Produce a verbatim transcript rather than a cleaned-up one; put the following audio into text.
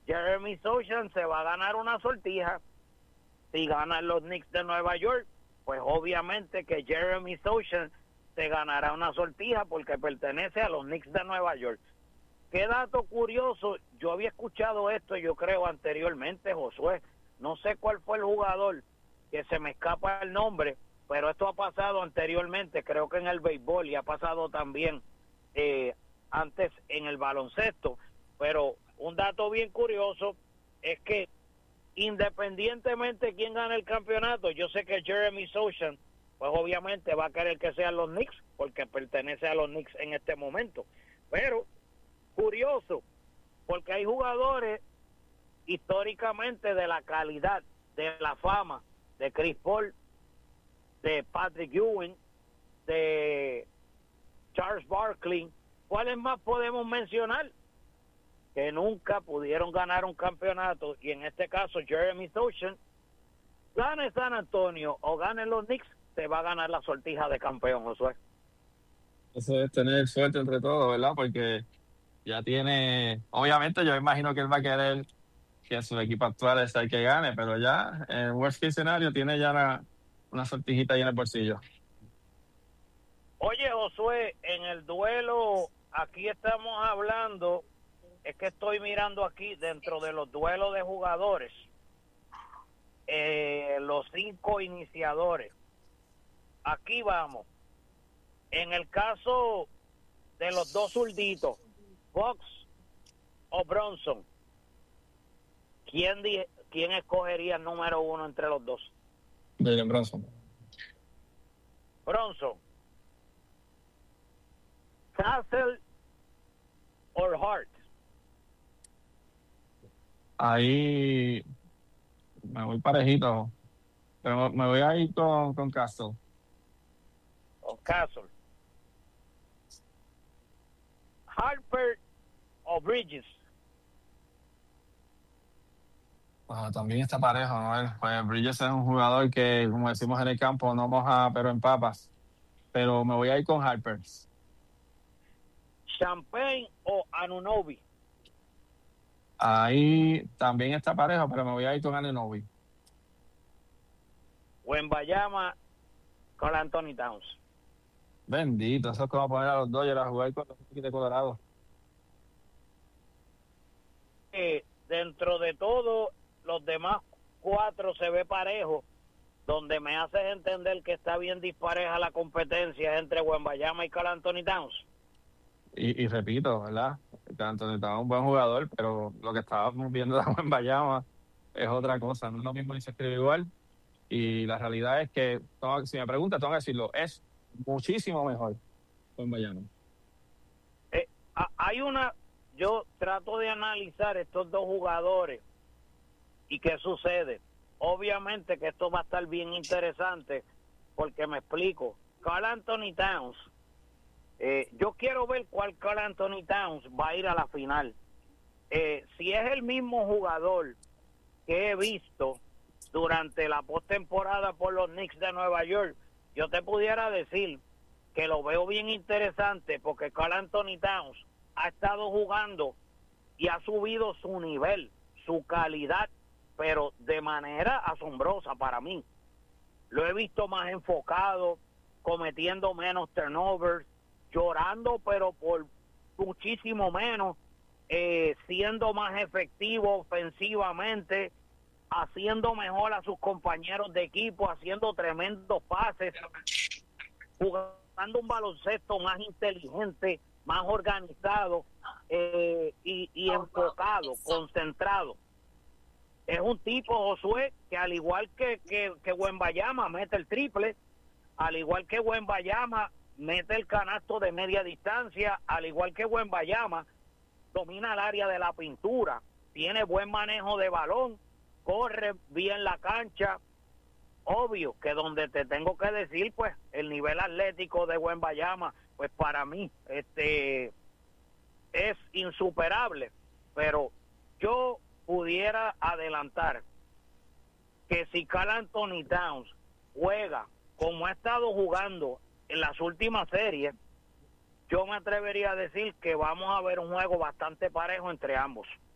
Jeremy Sochan se va a ganar una sortija. Si ganan los Knicks de Nueva York, pues obviamente que Jeremy Sochan se ganará una sortija porque pertenece a los Knicks de Nueva York. Qué dato curioso, yo había escuchado esto, yo creo, anteriormente, Josué. No sé cuál fue el jugador, que se me escapa el nombre, pero esto ha pasado anteriormente, creo que en el béisbol, y ha pasado también eh, antes en el baloncesto. Pero un dato bien curioso es que independientemente de quién gane el campeonato, yo sé que Jeremy Sochan, pues obviamente va a querer que sean los Knicks, porque pertenece a los Knicks en este momento. Pero, curioso, porque hay jugadores históricamente de la calidad, de la fama, de Chris Paul, de Patrick Ewing, de Charles Barkley. ¿Cuáles más podemos mencionar? Que nunca pudieron ganar un campeonato, y en este caso Jeremy Sochan, gane San Antonio o gane los Knicks, se va a ganar la sortija de campeón, Josué. Eso es tener suerte entre todos, ¿verdad? Porque ya tiene, obviamente yo imagino que él va a querer que su equipo actual sea el que gane, pero ya en worst case scenario tiene ya una, una sortijita ahí en el bolsillo. Oye, Josué, en el duelo, aquí estamos hablando, es que estoy mirando aquí dentro de los duelos de jugadores, eh, los cinco iniciadores. Aquí vamos. En el caso de los dos zurditos, Fox o Bronson, ¿quién, di- quién escogería el número uno entre los dos? Jalen Brunson. Bronson. Castle o Hart. Ahí me voy parejito, pero me voy a ir con, con Castle. O Castle. Harper o Bridges. Ah, también está parejo, ¿no? Pues Bridges es un jugador que, como decimos en el campo, no moja, pero en papas. Pero me voy a ir con Harper. Champagne o Anunoby. Ahí también está parejo, pero me voy a ir con Anunoby. Wembanyama con Anthony Towns. Bendito, eso es como poner a los Dodgers a jugar con los Rockies de Colorado. Eh, dentro de todo, los demás cuatro se ve parejo. Donde me haces entender que está bien dispareja la competencia entre Wembanyama y Karl Anthony Towns. Y, y repito, ¿verdad? Anthony Towns es un buen jugador, pero lo que estábamos viendo de Wembanyama es otra cosa. No es lo mismo ni se escribe igual. Y la realidad es que, tengo- si me preguntas, tengo que decirlo, es muchísimo mejor Wembanyama. Eh, a- hay una, yo trato de analizar estos dos jugadores y qué sucede. Obviamente que esto va a estar bien interesante porque me explico. Karl Anthony Towns, eh, yo quiero ver cuál Karl Anthony Towns va a ir a la final. Eh, si es el mismo jugador que he visto durante la postemporada por los Knicks de Nueva York, yo te pudiera decir que lo veo bien interesante porque Karl Anthony Towns ha estado jugando y ha subido su nivel, su calidad, pero de manera asombrosa para mí. Lo he visto más enfocado, cometiendo menos turnovers, llorando pero por muchísimo menos, eh, siendo más efectivo ofensivamente, haciendo mejor a sus compañeros de equipo, haciendo tremendos pases, jugando un baloncesto más inteligente, más organizado eh, y, y enfocado, concentrado. Es un tipo, Josué, que al igual que, que, que Wembanyama mete el triple, al igual que Wembanyama mete el canasto de media distancia, al igual que Wembanyama domina el área de la pintura, tiene buen manejo de balón, corre bien la cancha. Obvio que donde te tengo que decir, pues, el nivel atlético de Wembanyama, pues para mí, este, es insuperable, pero yo pudiera adelantar que si Karl Anthony Towns juega como ha estado jugando en las últimas series, yo me atrevería a decir que vamos a ver un juego bastante parejo entre ambos.